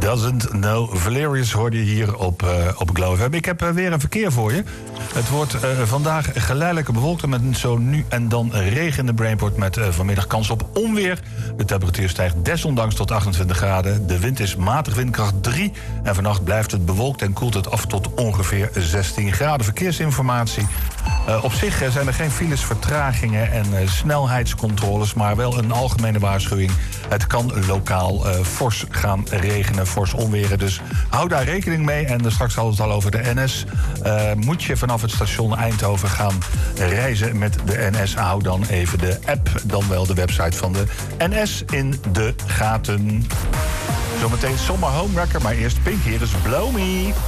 Doesn't Know Valerius hoorde je hier op Glow FM. Ik heb weer een verkeer voor je. Het wordt vandaag geleidelijk bewolkt met zo nu en dan regen in de Brainport met vanmiddag kans op onweer. De temperatuur stijgt desondanks tot 28 graden. De wind is matig windkracht 3. En vannacht blijft het bewolkt en koelt het af tot ongeveer 16 graden. Verkeersinformatie. Op zich zijn er geen files, vertragingen en snelheidscontroles, maar wel een algemene waarschuwing. Het kan lokaal fors gaan regenen, fors onweren. Dus hou daar rekening mee. En straks hadden we het al over de NS. Moet je vanaf het station Eindhoven gaan reizen met de NS, hou dan even de app, dan wel de website van de NS in de gaten. Zometeen Summer Home Wrecker, maar eerst Pink, hier is Blow Me.